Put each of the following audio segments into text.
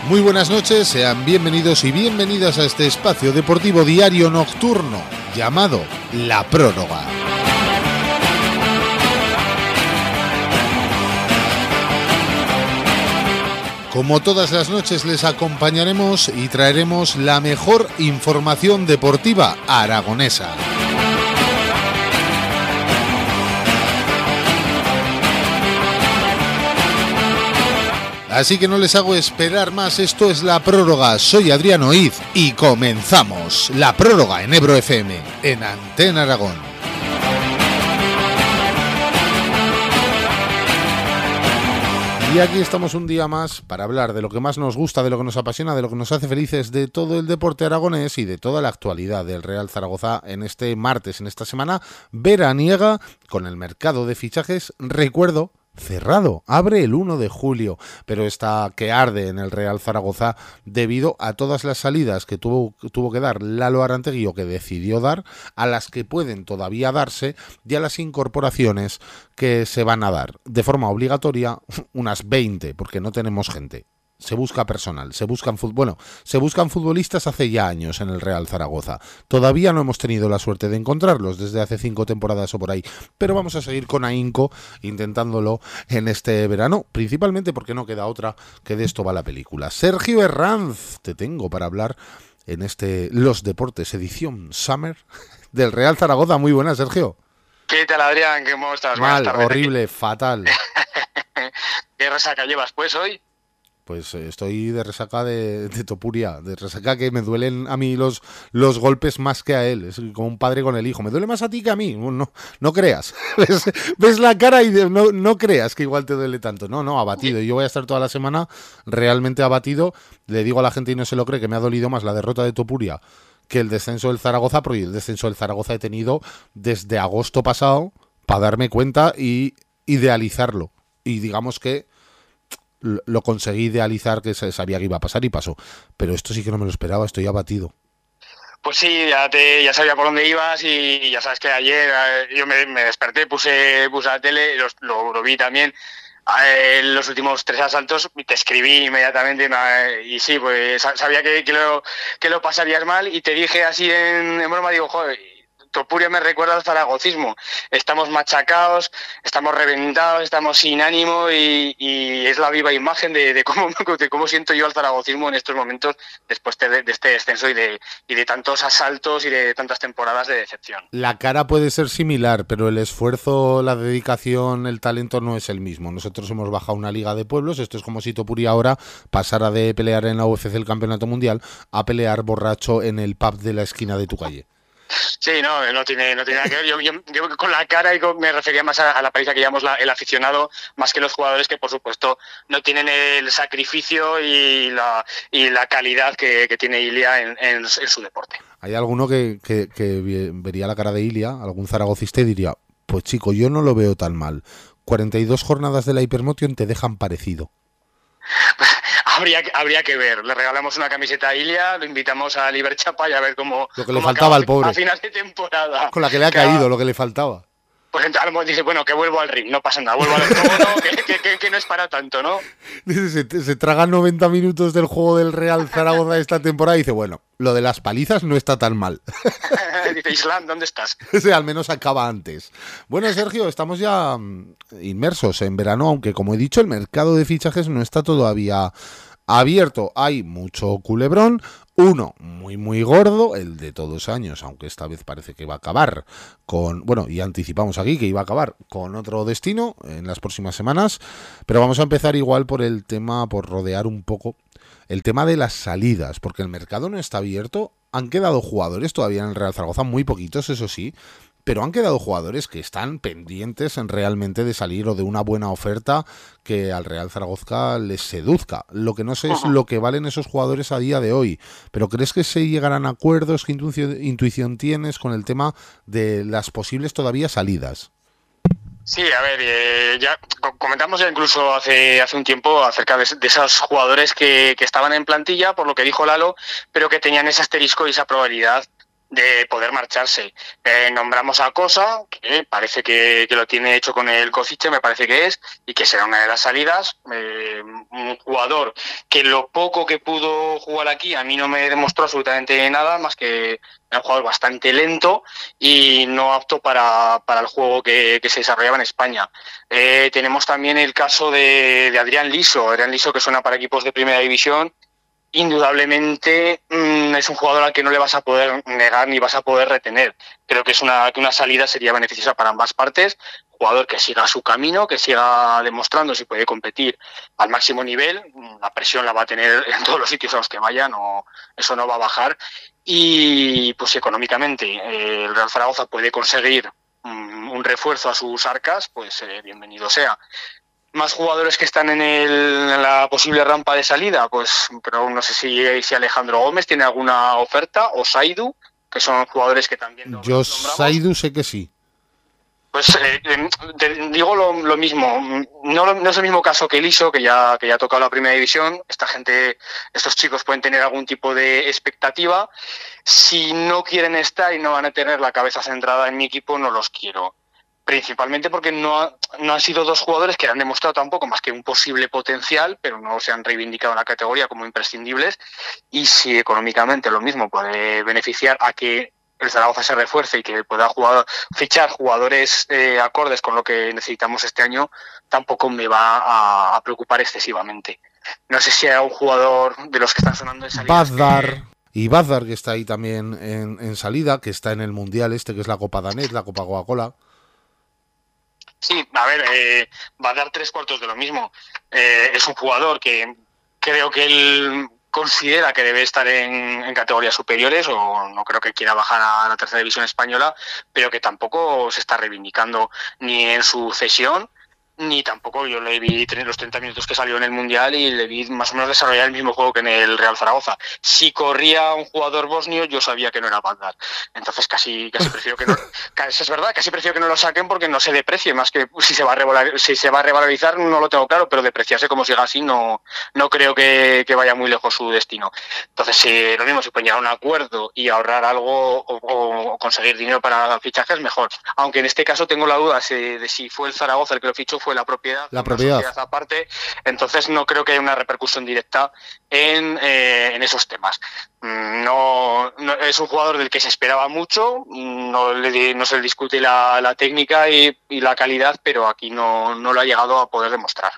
Muy buenas noches, sean bienvenidos y bienvenidas a este espacio deportivo diario nocturno llamado La Prórroga. Como todas las noches les acompañaremos y traeremos la mejor información deportiva aragonesa. Así que no les hago esperar más, esto es La Prórroga, soy Adrián Oiz y comenzamos La Prórroga en Ebro FM, en Antena Aragón. Y aquí estamos un día más para hablar de lo que más nos gusta, de lo que nos apasiona, de lo que nos hace felices, de todo el deporte aragonés y de toda la actualidad del Real Zaragoza en este martes, en esta semana veraniega, con el mercado de fichajes, recuerdo, cerrado, abre el 1 de julio, pero está que arde en el Real Zaragoza debido a todas las salidas que tuvo que dar Lalo Arantegui, o que decidió dar, a las que pueden todavía darse, y a las incorporaciones que se van a dar de forma obligatoria, unas 20, porque no tenemos gente. Se busca personal, se buscan futbolistas hace ya años en el Real Zaragoza. Todavía no hemos tenido la suerte de encontrarlos desde hace 5 temporadas o por ahí, pero vamos a seguir con ahínco intentándolo en este verano, principalmente porque no queda otra, que de esto va la película. Sergio Herranz, te tengo para hablar en Los Deportes edición Summer del Real Zaragoza. Muy buenas, Sergio. ¿Qué tal, Adrián? ¿Cómo estás? Mal, horrible, fatal. ¿Qué resaca llevas pues hoy? Pues estoy de resaca de Topuria, de resaca que me duelen a mí los golpes más que a él. Es como un padre con el hijo. Me duele más a ti que a mí. No creas. ¿Ves la cara y no creas que igual te duele tanto. No, abatido. Yo voy a estar toda la semana realmente abatido. Le digo a la gente y no se lo cree que me ha dolido más la derrota de Topuria que el descenso del Zaragoza, porque el descenso del Zaragoza he tenido desde agosto pasado para darme cuenta y idealizarlo. Y digamos que lo conseguí idealizar, que se sabía que iba a pasar y pasó. Pero esto sí que no me lo esperaba, estoy abatido. Pues sí, ya sabía por dónde ibas y ya sabes que ayer yo me desperté, puse la tele, lo vi también. Los últimos 3 asaltos te escribí inmediatamente y sí, pues sabía que lo pasarías mal y te dije así en broma, digo, joder, Topuria me recuerda al zaragocismo. Estamos machacados, estamos reventados, estamos sin ánimo y es la viva imagen de cómo siento yo al zaragocismo en estos momentos después de este descenso y de tantos asaltos y de tantas temporadas de decepción. La cara puede ser similar, pero el esfuerzo, la dedicación, el talento no es el mismo. Nosotros hemos bajado una liga de pueblos. Esto es como si Topuria ahora pasara de pelear en la UFC el campeonato mundial a pelear borracho en el pub de la esquina de tu calle. Sí, no tiene nada que ver. Yo con la cara me refería más a la paliza que llamamos el aficionado, más que los jugadores, que por supuesto no tienen el sacrificio y la calidad que tiene Ilia en su deporte. Hay alguno que vería la cara de Ilia, algún zaragocista, y diría, pues chico, yo no lo veo tan mal. 42 jornadas de la Hypermotion te dejan parecido. Habría que ver. Le regalamos una camiseta a Ilia, lo invitamos a Liberchapa y a ver cómo lo que le faltaba al pobre a final de temporada. Con la que le ha caído, lo que le faltaba. Pues a lo mejor dice, bueno, que vuelvo al ring, no pasa nada, vuelvo al ring, que no es para tanto, ¿no? Se traga 90 minutos del juego del Real Zaragoza esta temporada y dice, bueno, lo de las palizas no está tan mal. Dice, Islam, ¿dónde estás? Al menos acaba antes. Bueno, Sergio, estamos ya inmersos en verano, aunque como he dicho, el mercado de fichajes no está todavía abierto. Hay mucho culebrón, uno muy muy gordo, el de todos años, aunque esta vez parece que va a acabar con, y anticipamos aquí que iba a acabar con otro destino en las próximas semanas, pero vamos a empezar igual por rodear un poco el tema de las salidas, porque el mercado no está abierto. Han quedado jugadores todavía en el Real Zaragoza, muy poquitos, eso sí, pero han quedado jugadores que están pendientes realmente de salir o de una buena oferta que al Real Zaragoza les seduzca. Lo que no sé es lo que valen esos jugadores a día de hoy, pero ¿crees que se llegarán a acuerdos? ¿Qué intuición tienes con el tema de las posibles todavía salidas? Sí, a ver, ya comentamos ya incluso hace un tiempo acerca de esos jugadores que estaban en plantilla, por lo que dijo Lalo, pero que tenían ese asterisco y esa probabilidad de poder marcharse. Nombramos a Cosa, que parece que lo tiene hecho con el Košice, me parece que es, y que será una de las salidas. Un jugador jugador que lo poco que pudo jugar aquí a mí no me demostró absolutamente nada, más que era un jugador bastante lento y no apto para el juego que se desarrollaba en España. Tenemos también el caso de Adrián Liso, que suena para equipos de primera división. Indudablemente es un jugador al que no le vas a poder negar ni vas a poder retener. Creo que que una salida sería beneficiosa para ambas partes. Jugador que siga su camino, que siga demostrando si puede competir al máximo nivel. La presión la va a tener en todos los sitios a los que vaya, eso no va a bajar. Y pues económicamente el Real Zaragoza puede conseguir un refuerzo a sus arcas, pues bienvenido sea. Más jugadores que están en la posible rampa de salida, pues pero no sé si Alejandro Gómez tiene alguna oferta, o Saidu, que son jugadores que también yo Saidu sé que sí. Pues te digo lo mismo, no es el mismo caso que Liso, que ya ha tocado la primera división. Estos chicos pueden tener algún tipo de expectativa. Si no quieren estar y no van a tener la cabeza centrada en mi equipo, no los quiero. Principalmente porque no han sido dos jugadores que han demostrado tampoco más que un posible potencial, pero no se han reivindicado en la categoría como imprescindibles. Y si económicamente lo mismo puede beneficiar a que el Zaragoza se refuerce y que pueda fichar jugadores acordes con lo que necesitamos este año, tampoco me va a preocupar excesivamente. No sé si hay un jugador de los que están sonando en salida. Bazdar, que está ahí también en salida, que está en el Mundial que es la Copa Danés, la Copa Coca-Cola. Sí, a ver, va a dar 3/4 de lo mismo. Es un jugador que creo que él considera que debe estar en categorías superiores, o no creo que quiera bajar a la tercera división española, pero que tampoco se está reivindicando ni en su cesión, ni tampoco yo le vi los 30 minutos que salió en el Mundial y le vi más o menos desarrollar el mismo juego que en el Real Zaragoza. Si corría un jugador bosnio, yo sabía que no era Bazdar. Entonces casi prefiero que no... Es verdad, casi prefiero que no lo saquen porque no se deprecie, más que si se va a revalorizar no lo tengo claro, pero depreciarse como siga así no creo que vaya muy lejos su destino. Entonces lo mismo, si pueden llegar a un acuerdo y ahorrar algo o conseguir dinero para fichajes, mejor. Aunque en este caso tengo la duda de si fue el Zaragoza el que lo fichó, fue la propiedad aparte, entonces no creo que haya una repercusión directa en esos temas. No es un jugador del que se esperaba mucho, no se le discute la técnica y la calidad, pero aquí no lo ha llegado a poder demostrar.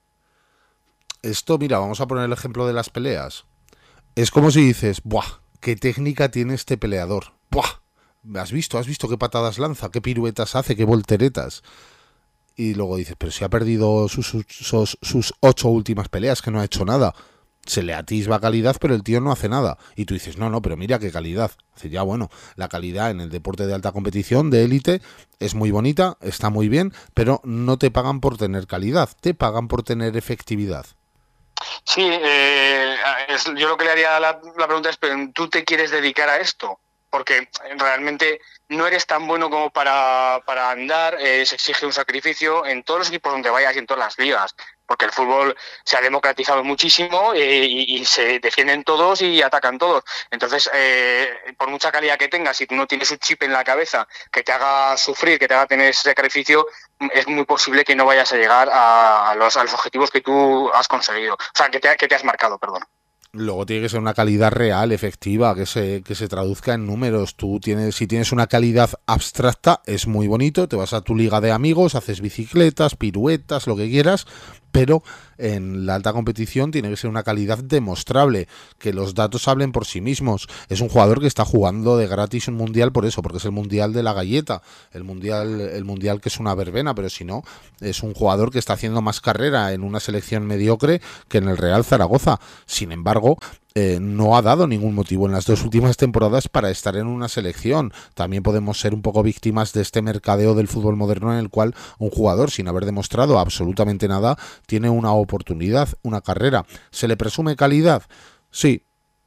Esto, mira, vamos a poner el ejemplo de las peleas. Es como si dices, ¡buah! ¿Qué técnica tiene este peleador? ¡Buah! ¿Has visto qué patadas lanza? ¿Qué piruetas hace? ¿Qué volteretas? Y luego dices, pero si ha perdido sus 8 últimas peleas, que no ha hecho nada. Se le atisba calidad, pero el tío no hace nada. Y tú dices, no, pero mira qué calidad. Dice, ya bueno, la calidad en el deporte de alta competición, de élite, es muy bonita, está muy bien, pero no te pagan por tener calidad, te pagan por tener efectividad. Sí, yo lo que le haría la pregunta es, ¿pero tú te quieres dedicar a esto? Porque realmente no eres tan bueno como para andar, se exige un sacrificio en todos los equipos donde vayas y en todas las ligas, porque el fútbol se ha democratizado muchísimo y se defienden todos y atacan todos. Entonces, por mucha calidad que tengas, si tú no tienes un chip en la cabeza que te haga sufrir, que te haga tener ese sacrificio, es muy posible que no vayas a llegar a los objetivos que tú has conseguido, o sea, que te has marcado, perdón. Luego tiene que ser una calidad real, efectiva, que se traduzca en números. Si tienes una calidad abstracta, es muy bonito, te vas a tu liga de amigos, haces bicicletas, piruetas, lo que quieras, pero en la alta competición tiene que ser una calidad demostrable, que los datos hablen por sí mismos. Es un jugador que está jugando de gratis un mundial por eso, porque es el mundial de la galleta, el mundial que es una verbena, pero si no, es un jugador que está haciendo más carrera en una selección mediocre que en el Real Zaragoza. Sin embargo, no ha dado ningún motivo en las 2 últimas temporadas para estar en una selección. También podemos ser un poco víctimas de este mercadeo del fútbol moderno en el cual un jugador, sin haber demostrado absolutamente nada, tiene una oportunidad, una carrera. ¿Se le presume calidad? Sí,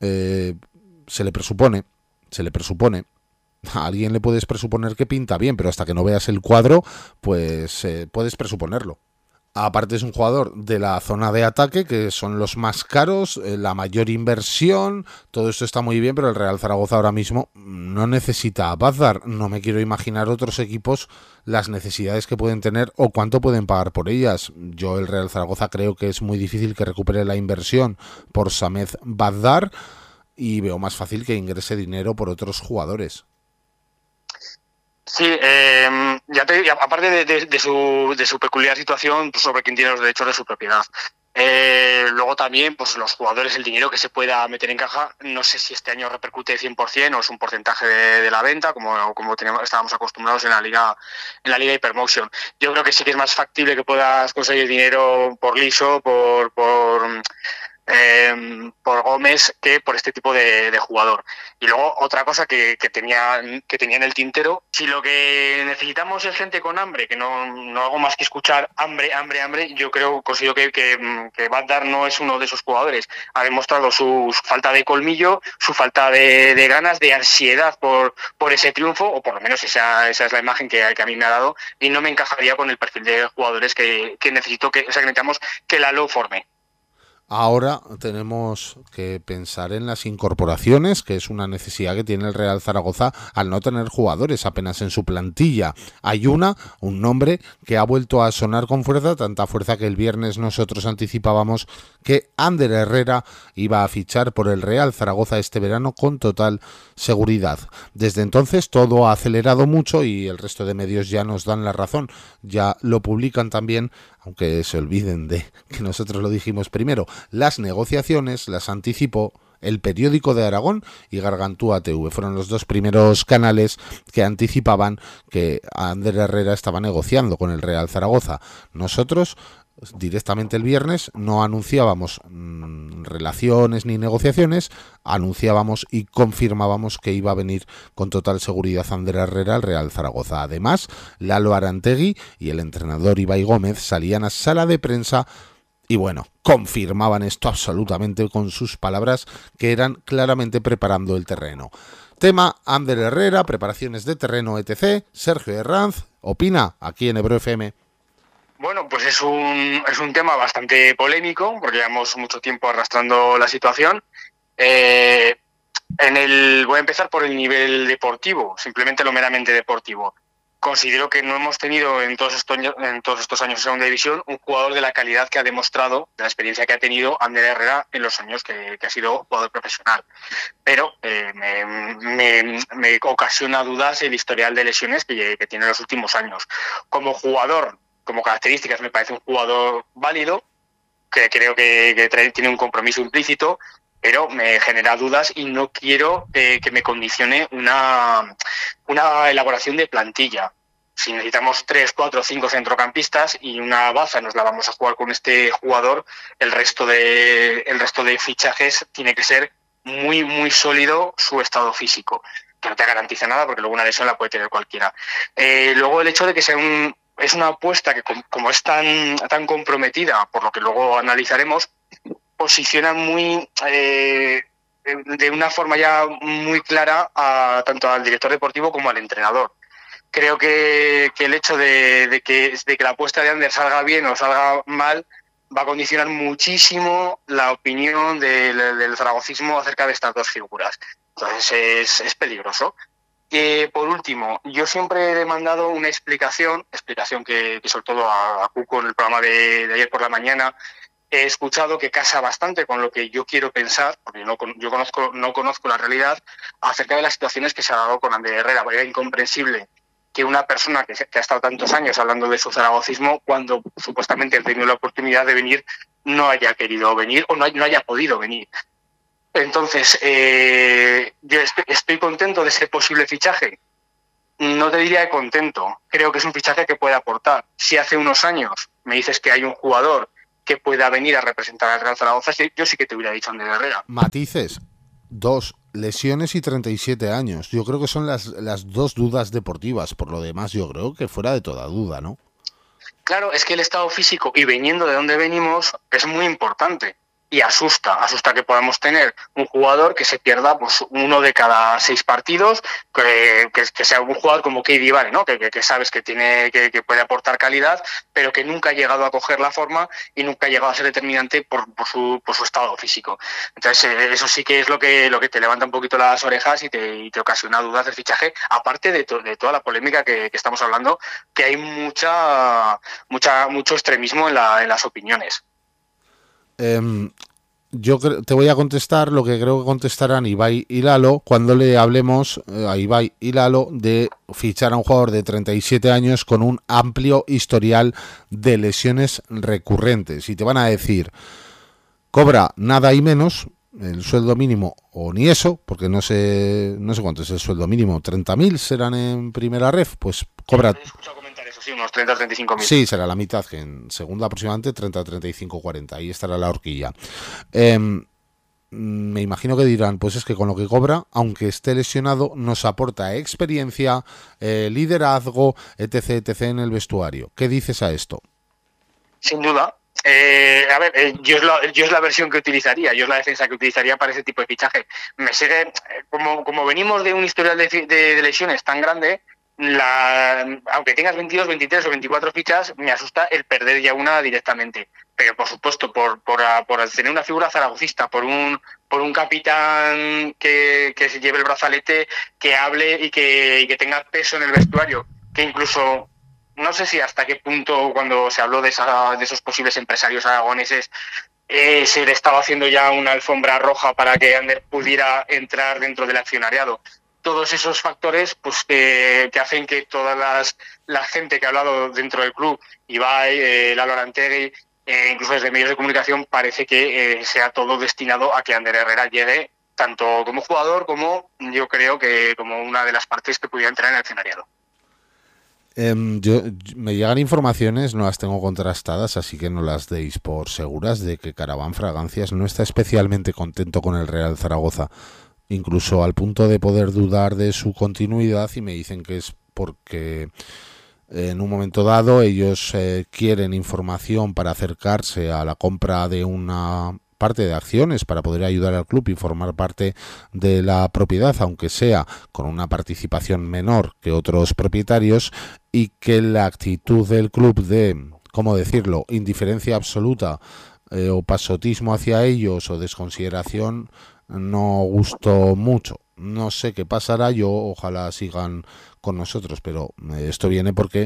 se le presupone. A alguien le puedes presuponer que pinta bien, pero hasta que no veas el cuadro, pues puedes presuponerlo. Aparte es un jugador de la zona de ataque, que son los más caros, la mayor inversión, todo esto está muy bien, pero el Real Zaragoza ahora mismo no necesita a Bazar. No me quiero imaginar otros equipos las necesidades que pueden tener o cuánto pueden pagar por ellas. Yo el Real Zaragoza creo que es muy difícil que recupere la inversión por Samed Bazar y veo más fácil que ingrese dinero por otros jugadores. Sí, aparte de su peculiar situación pues, sobre quién tiene los derechos de su propiedad. Luego también, pues los jugadores, el dinero que se pueda meter en caja, no sé si este año repercute 100% o es un porcentaje de la venta, como estábamos acostumbrados en la Liga Hypermotion. Yo creo que sí que es más factible que puedas conseguir dinero por Liso, por Gómez, que por este tipo de jugador. Y luego otra cosa que tenía en el tintero, si lo que necesitamos es gente con hambre, que no hago más que escuchar hambre, yo considero que Badar no es uno de esos jugadores. Ha demostrado su falta de colmillo, su falta de ganas, de ansiedad por ese triunfo, o por lo menos esa es la imagen que a mí me ha dado, y no me encajaría con el perfil de jugadores que necesitamos que Lalo forme. Ahora tenemos que pensar en las incorporaciones, que es una necesidad que tiene el Real Zaragoza al no tener jugadores apenas en su plantilla. Hay un nombre que ha vuelto a sonar con fuerza, tanta fuerza que el viernes nosotros anticipábamos que Ander Herrera iba a fichar por el Real Zaragoza este verano con total seguridad. Desde entonces todo ha acelerado mucho y el resto de medios ya nos dan la razón. Ya lo publican también, aunque se olviden de que nosotros lo dijimos primero. Las negociaciones las anticipó El Periódico de Aragón y Gargantúa TV. Fueron los dos primeros canales que anticipaban que Ander Herrera estaba negociando con el Real Zaragoza. Nosotros directamente el viernes no anunciábamos relaciones ni negociaciones, anunciábamos y confirmábamos que iba a venir con total seguridad Ander Herrera al Real Zaragoza. Además, Lalo Arantegui y el entrenador Ibai Gómez salían a sala de prensa y bueno, confirmaban esto absolutamente con sus palabras, que eran claramente preparando el terreno. Tema Ander Herrera, preparaciones de terreno, etc. Sergio Herranz opina aquí en Ebro FM. Bueno, pues es un tema bastante polémico, porque llevamos mucho tiempo arrastrando la situación. Voy a empezar por el nivel deportivo, simplemente lo meramente deportivo. Considero que no hemos tenido en todos estos años en segunda división un jugador de la calidad que ha demostrado, de la experiencia que ha tenido Ander Herrera en los años que ha sido jugador profesional. Pero me ocasiona dudas el historial de lesiones que tiene en los últimos años. Como jugador, como características, me parece un jugador válido, que creo que tiene un compromiso implícito, pero me genera dudas y no quiero que me condicione una elaboración de plantilla. Si necesitamos 3, 4, 5 centrocampistas y una baza nos la vamos a jugar con este jugador, el resto de fichajes tiene que ser muy, muy sólido su estado físico, que no te garantiza nada porque luego una lesión la puede tener cualquiera. Luego el hecho de que es una apuesta que como es tan comprometida, por lo que luego analizaremos, posiciona de una forma ya muy clara tanto al director deportivo como al entrenador. Creo que el hecho de que la apuesta de Ander salga bien o salga mal va a condicionar muchísimo la opinión del zaragocismo acerca de estas dos figuras. Entonces es peligroso. Por último, yo siempre he demandado una explicación que sobre todo a Cuco en el programa de ayer por la mañana he escuchado que casa bastante con lo que yo quiero pensar, porque yo no conozco la realidad, acerca de las situaciones que se ha dado con Ander Herrera. Porque era incomprensible que una persona que ha estado tantos años hablando de su zaragocismo, cuando supuestamente ha tenido la oportunidad de venir, no haya querido venir o no haya podido venir. Entonces, yo estoy contento de ese posible fichaje. No te diría contento. Creo que es un fichaje que puede aportar. Si hace unos años me dices que hay un jugador que pueda venir a representar al Real Zaragoza, yo sí que te hubiera dicho Ander Herrera. Matices, 2 lesiones y 37 años. Yo creo que son las dos dudas deportivas. Por lo demás, yo creo que fuera de toda duda, ¿no? Claro, es que el estado físico y viniendo de donde venimos es muy importante. y asusta que podamos tener un jugador que se pierda pues 1 de cada 6 partidos, que sea un jugador como KD, ¿vale? ¿No? Que sabes que puede aportar calidad, pero que nunca ha llegado a coger la forma y nunca ha llegado a ser determinante por su estado físico. Entonces eso sí que es lo que te levanta un poquito las orejas y te ocasiona dudas del fichaje, aparte de toda la polémica que estamos hablando, que hay mucho extremismo en las opiniones. Yo te voy a contestar lo que creo que contestarán Ibai y Lalo cuando le hablemos a Ibai y Lalo de fichar a un jugador de 37 años con un amplio historial de lesiones recurrentes. Y te van a decir, cobra nada y menos, el sueldo mínimo o ni eso, porque no sé cuánto es el sueldo mínimo, 30.000 serán en primera ref, pues cobra... Sí, unos 30 o 35 mil. Sí, será la mitad, que en segunda aproximadamente 30, 35, 40. Ahí estará la horquilla. Me imagino que dirán, pues es que con lo que cobra, aunque esté lesionado, nos aporta experiencia, liderazgo, etc, etc en el vestuario. ¿Qué dices a esto? Sin duda. A ver, yo es la versión que utilizaría, yo es la defensa que utilizaría para ese tipo de fichaje. Me sigue, como venimos de un historial de lesiones tan grande, aunque tengas 22, 23 o 24 fichas, me asusta el perder ya una directamente. Pero por supuesto, por tener una figura zaragocista, por un capitán que se lleve el brazalete, que hable y que tenga peso en el vestuario, que incluso, no sé si hasta qué punto cuando se habló de esos posibles empresarios aragoneses, se le estaba haciendo ya una alfombra roja para que Ander pudiera entrar dentro del accionariado. Todos esos factores pues que hacen que toda la gente que ha hablado dentro del club, Ibai, Lalo Arantegui, incluso desde medios de comunicación, parece que sea todo destinado a que Ander Herrera llegue tanto como jugador como yo creo que como una de las partes que pudiera entrar en el accionariado. Me llegan informaciones, no las tengo contrastadas, así que no las deis por seguras, de que Caravan Fragancias no está especialmente contento con el Real Zaragoza, incluso al punto de poder dudar de su continuidad, y me dicen que es porque en un momento dado ellos quieren información para acercarse a la compra de una parte de acciones para poder ayudar al club y formar parte de la propiedad, aunque sea con una participación menor que otros propietarios, y que la actitud del club de, ¿cómo decirlo?, indiferencia absoluta o pasotismo hacia ellos o desconsideración no gustó mucho. No sé qué pasará, ojalá sigan con nosotros, pero esto viene porque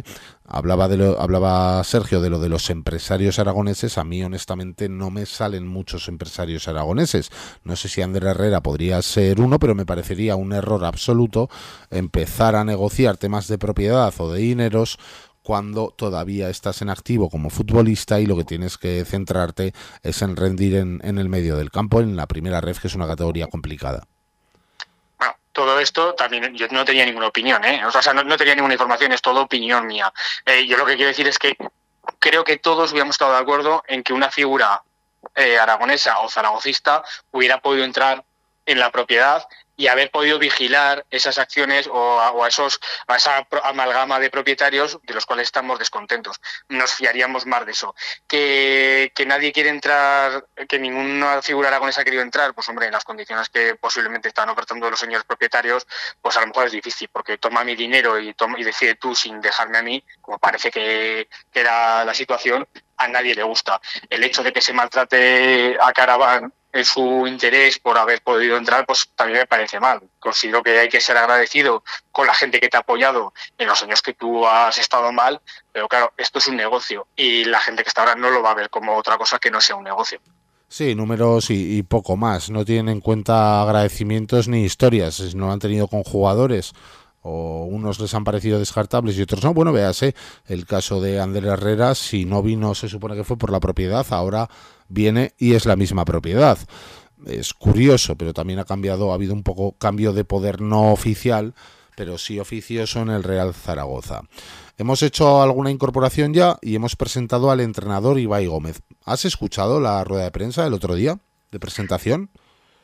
hablaba Sergio de lo de los empresarios aragoneses. A mí honestamente no me salen muchos empresarios aragoneses. No sé si Ander Herrera podría ser uno, pero me parecería un error absoluto empezar a negociar temas de propiedad o de dineros cuando todavía estás en activo como futbolista y lo que tienes que centrarte es en rendir en el medio del campo, en la primera ref, que es una categoría complicada. Bueno, todo esto también yo no tenía ninguna opinión, o sea, no tenía ninguna información, es todo opinión mía. Yo lo que quiero decir es que creo que todos hubiéramos estado de acuerdo en que una figura aragonesa o zaragocista hubiera podido entrar en la propiedad y haber podido vigilar esas acciones o a esa amalgama de propietarios de los cuales estamos descontentos. Nos fiaríamos más de eso. Que nadie quiere entrar, que ninguna figura aragonesa ha querido entrar, pues hombre, en las condiciones que posiblemente están ofertando los señores propietarios, pues a lo mejor es difícil, porque toma mi dinero y decide tú sin dejarme a mí, como parece que era la situación, a nadie le gusta. El hecho de que se maltrate a Caravan en su interés por haber podido entrar, pues también me parece mal. Considero que hay que ser agradecido con la gente que te ha apoyado en los años que tú has estado mal, pero claro, esto es un negocio y la gente que está ahora no lo va a ver como otra cosa que no sea un negocio. Sí, números y poco más. No tienen en cuenta agradecimientos ni historias. No lo han tenido con jugadores, o unos les han parecido descartables y otros no. Bueno, véase el caso de Ander Herrera. Si no vino, se supone que fue por la propiedad, ahora viene y es la misma propiedad. Es curioso, pero también ha habido un poco cambio de poder no oficial, pero sí oficioso en el Real Zaragoza. Hemos hecho alguna incorporación ya y hemos presentado al entrenador Ibai Gómez. ¿Has escuchado la rueda de prensa del otro día de presentación?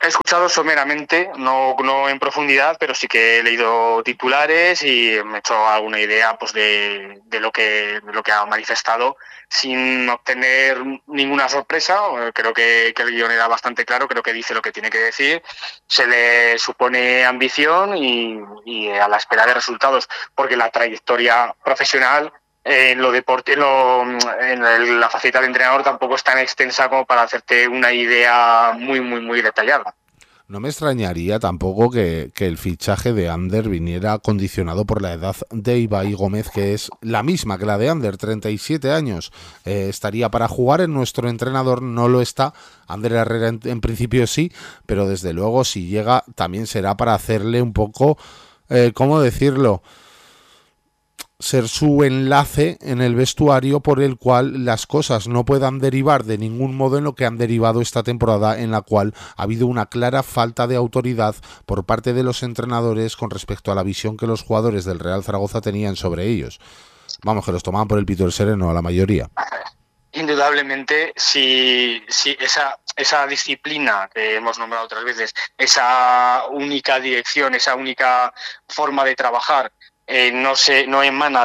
He escuchado someramente, no en profundidad, pero sí que he leído titulares y me he hecho alguna idea pues de lo que ha manifestado sin obtener ninguna sorpresa. Creo que el guion era bastante claro, creo que dice lo que tiene que decir. Se le supone ambición y a la espera de resultados, porque la trayectoria profesional en lo deporte, en la faceta de entrenador tampoco es tan extensa como para hacerte una idea muy detallada. No me extrañaría tampoco que el fichaje de Ander viniera condicionado por la edad de Ibai Gómez, que es la misma que la de Ander, 37 años. Estaría para jugar, en nuestro entrenador no lo está. Ander Herrera en principio sí, pero desde luego si llega también será para hacerle un poco, ¿cómo decirlo?, ser su enlace en el vestuario por el cual las cosas no puedan derivar de ningún modo en lo que han derivado esta temporada, en la cual ha habido una clara falta de autoridad por parte de los entrenadores con respecto a la visión que los jugadores del Real Zaragoza tenían sobre ellos. Vamos, que los tomaban por el pito del sereno a la mayoría. Indudablemente, si esa disciplina que hemos nombrado otras veces, esa única dirección, esa única forma de trabajar, no emana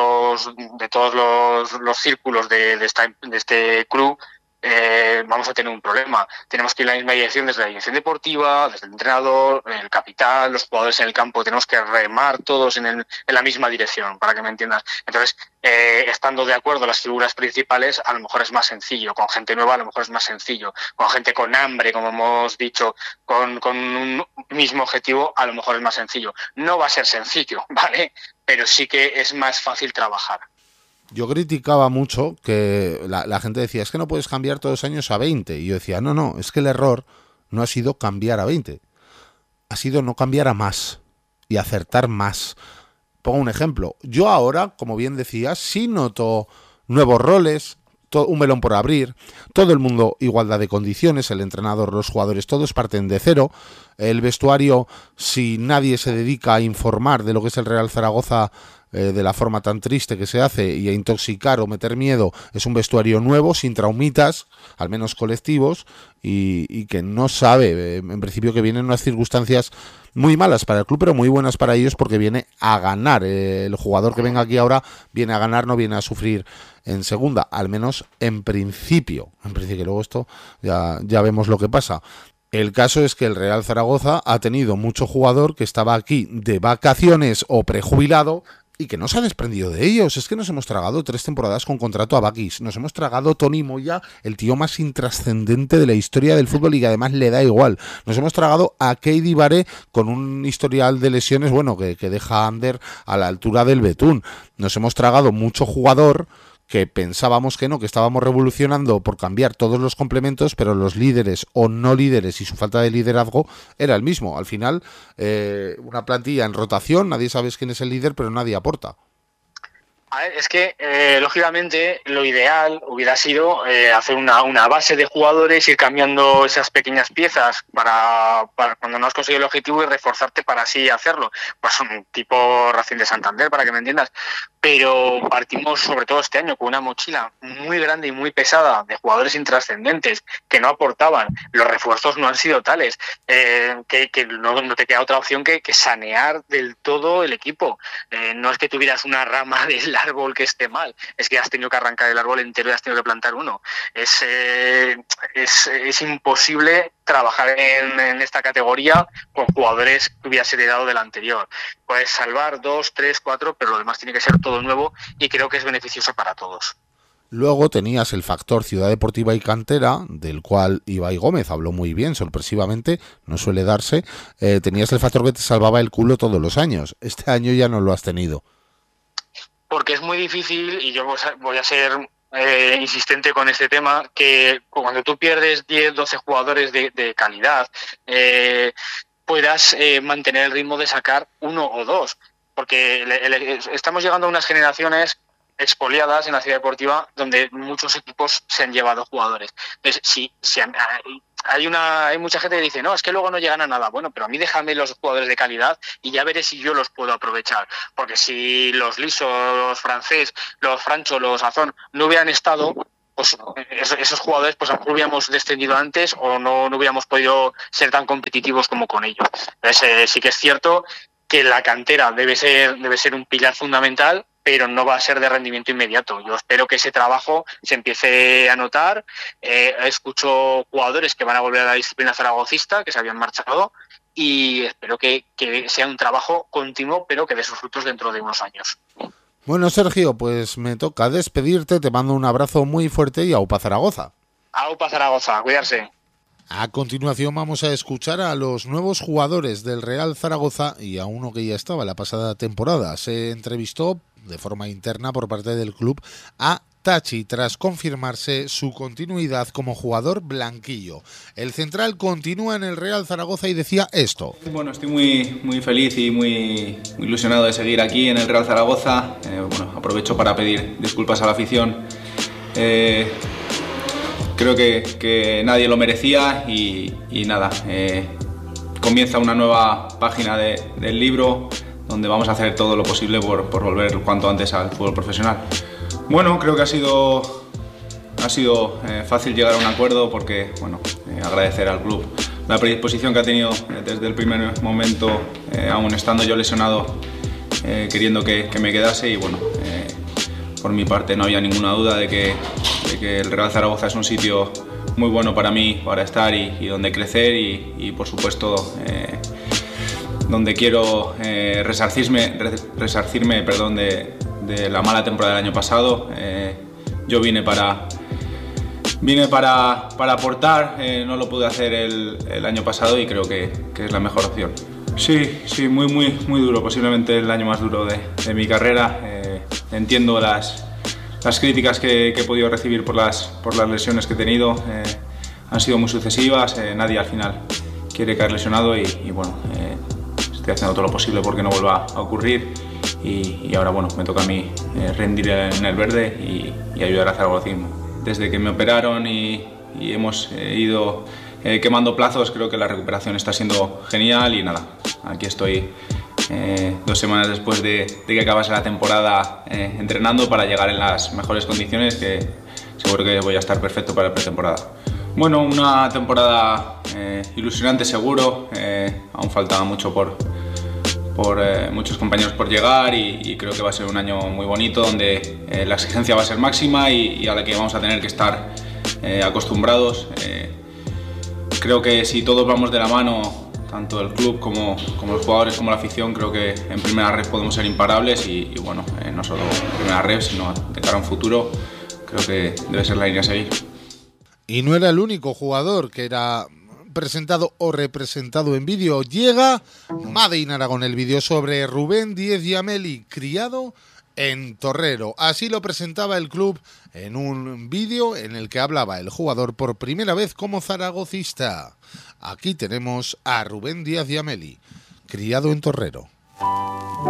de todos los círculos de este club, vamos a tener un problema. Tenemos que ir en la misma dirección desde la dirección deportiva, desde el entrenador, el capitán, los jugadores en el campo. Tenemos que remar todos en la misma dirección, para que me entiendas. Entonces, estando de acuerdo las figuras principales, a lo mejor es más sencillo. Con gente nueva a lo mejor es más sencillo. Con gente con hambre, como hemos dicho, con un mismo objetivo, a lo mejor es más sencillo. No va a ser sencillo, ¿vale? Pero sí que es más fácil trabajar. Yo criticaba mucho que la gente decía, es que no puedes cambiar todos los años a 20. Y yo decía, no, es que el error no ha sido cambiar a 20. Ha sido no cambiar a más y acertar más. Pongo un ejemplo. Yo ahora, como bien decías, sí noto nuevos roles, un melón por abrir, todo el mundo igualdad de condiciones, el entrenador, los jugadores, todos parten de cero. El vestuario, si nadie se dedica a informar de lo que es el Real Zaragoza de la forma tan triste que se hace y a intoxicar o meter miedo, es un vestuario nuevo, sin traumitas, al menos colectivos, y que no sabe, en principio, que vienen unas circunstancias muy malas para el club, pero muy buenas para ellos, porque viene a ganar. El jugador que venga aquí ahora viene a ganar, no viene a sufrir en segunda, al menos en principio. En principio, luego esto ya vemos lo que pasa. El caso es que el Real Zaragoza ha tenido mucho jugador que estaba aquí de vacaciones o prejubilado y que no se ha desprendido de ellos. Es que nos hemos tragado 3 temporadas con contrato a Bakis. Nos hemos tragado Tony Moya, el tío más intrascendente de la historia del fútbol y que además le da igual. Nos hemos tragado a Keidi Baré con un historial de lesiones, bueno, que deja a Ander a la altura del betún. Nos hemos tragado mucho jugador que pensábamos que no, que estábamos revolucionando por cambiar todos los complementos, pero los líderes o no líderes y su falta de liderazgo era el mismo. Al final, una plantilla en rotación, nadie sabe quién es el líder, pero nadie aporta. A ver, es que, lógicamente, lo ideal hubiera sido hacer una base de jugadores, ir cambiando esas pequeñas piezas para cuando no has conseguido el objetivo y reforzarte para así hacerlo. Pues un tipo Racing de Santander, para que me entiendas. Pero partimos, sobre todo este año, con una mochila muy grande y muy pesada de jugadores intrascendentes que no aportaban. Los refuerzos no han sido tales, que no te queda otra opción que sanear del todo el equipo. No es que tuvieras una rama del árbol que esté mal, es que has tenido que arrancar el árbol entero y has tenido que plantar uno. Es imposible trabajar en esta categoría con jugadores que hubieras heredado del anterior. Puedes salvar 2, 3, 4, pero lo demás tiene que ser todo nuevo y creo que es beneficioso para todos. Luego tenías el factor Ciudad Deportiva y Cantera, del cual Ibai Gómez habló muy bien, sorpresivamente, no suele darse. Tenías el factor que te salvaba el culo todos los años. Este año ya no lo has tenido. Porque es muy difícil, y yo voy a ser insistente con este tema, que cuando tú pierdes 10, 12 jugadores de calidad, puedas mantener el ritmo de sacar 1 o 2. Porque estamos llegando a unas generaciones expoliadas en la ciudad deportiva donde muchos equipos se han llevado jugadores. Entonces, hay mucha gente que dice, no, es que luego no llegan a nada. Bueno, pero a mí déjame los jugadores de calidad y ya veré si yo los puedo aprovechar. Porque si los Liso, los Francés, los Francho, los Azón no hubieran estado, pues esos jugadores pues a lo mejor hubiéramos descendido antes o no hubiéramos podido ser tan competitivos como con ellos. Entonces sí que es cierto que la cantera debe ser un pilar fundamental, pero no va a ser de rendimiento inmediato. Yo espero que ese trabajo se empiece a notar. Escucho jugadores que van a volver a la disciplina zaragocista, que se habían marchado, y espero que sea un trabajo continuo, pero que dé sus frutos dentro de unos años. Bueno, Sergio, pues me toca despedirte, te mando un abrazo muy fuerte y aupa Zaragoza. Aupa Zaragoza, cuidarse. A continuación vamos a escuchar a los nuevos jugadores del Real Zaragoza y a uno que ya estaba la pasada temporada. Se entrevistó de forma interna por parte del club a Tachi tras confirmarse su continuidad como jugador blanquillo. El central continúa en el Real Zaragoza y decía esto. Bueno, estoy muy feliz y muy ilusionado de seguir aquí en el Real Zaragoza. Bueno, aprovecho para pedir disculpas a la afición. Creo que nadie lo merecía y nada, comienza una nueva página del libro donde vamos a hacer todo lo posible por volver cuanto antes al fútbol profesional. Bueno, creo que ha sido fácil llegar a un acuerdo porque, bueno, agradecer al club la predisposición que ha tenido desde el primer momento, aún estando yo lesionado, queriendo que me quedase y bueno, por mi parte no había ninguna duda de que el Real Zaragoza es un sitio muy bueno para mí, para estar y donde crecer y por supuesto donde quiero resarcirme de la mala temporada del año pasado. Yo vine para aportar, no lo pude hacer el año pasado y creo que es la mejor opción. Sí, muy duro, posiblemente el año más duro de mi carrera. Entiendo las críticas que he podido recibir por las lesiones que he tenido. Han sido muy sucesivas, nadie al final quiere caer lesionado y bueno, estoy haciendo todo lo posible porque no vuelva a ocurrir y ahora bueno, me toca a mí rendir en el verde y ayudar a zaragocismo. Desde que me operaron y hemos ido quemando plazos, creo que la recuperación está siendo genial y nada, aquí estoy 2 semanas después de que acabase la temporada entrenando para llegar en las mejores condiciones, que seguro que voy a estar perfecto para la pretemporada. Bueno, una temporada ilusionante seguro, aún faltaba mucho por muchos compañeros por llegar y creo que va a ser un año muy bonito donde la exigencia va a ser máxima y a la que vamos a tener que estar acostumbrados. Creo que si todos vamos de la mano, tanto el club como los jugadores como la afición, creo que en primera red podemos ser imparables y bueno, no solo en primera red, sino de cara a un futuro, creo que debe ser la línea a seguir. Y no era el único jugador que era presentado o representado en vídeo. Llega Made in Aragón, el vídeo sobre Rubén Díez Diameli, criado en Torrero. Así lo presentaba el club en un vídeo en el que hablaba el jugador por primera vez como zaragocista. Aquí tenemos a Rubén Díez Diameli, criado en Torrero.